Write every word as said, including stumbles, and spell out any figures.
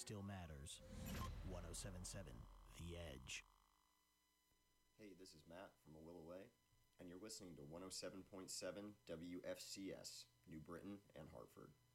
still matters. one oh seven point seven The Edge. Hey, this is Matt from A Will Away, and you're listening to one oh seven point seven W F C S, New Britain and Hartford.